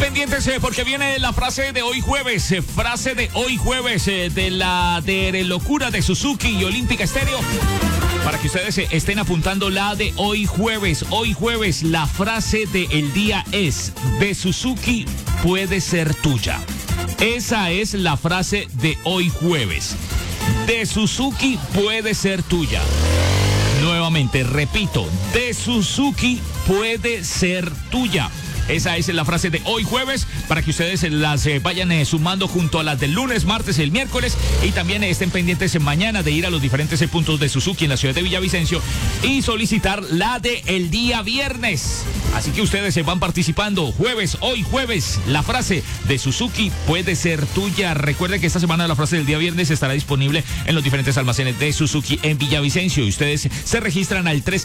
pendientes porque viene la frase de hoy jueves. Frase de hoy jueves de la de locura de Suzuki y Olímpica Estéreo. Para que ustedes estén apuntando la de hoy jueves. Hoy jueves, la frase del día es: de Suzuki puede ser tuya. Esa es la frase de hoy jueves. De Suzuki puede ser tuya. Nuevamente, repito, de Suzuki puede ser tuya. Esa es la frase de hoy jueves, para que ustedes las vayan sumando junto a las del lunes, martes y el miércoles, y también estén pendientes mañana de ir a los diferentes puntos de Suzuki en la ciudad de Villavicencio y solicitar la de el día viernes. Así que ustedes se van participando. Jueves, hoy jueves, la frase de Suzuki puede ser tuya. Recuerden que esta semana la frase del día viernes estará disponible en los diferentes almacenes de Suzuki en Villavicencio, y ustedes se registran al 3